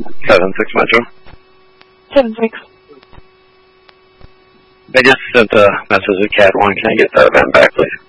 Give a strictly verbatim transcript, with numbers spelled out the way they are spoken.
seven six Metro. seven six. I just sent a message to Cat one. Can I get that event back, please?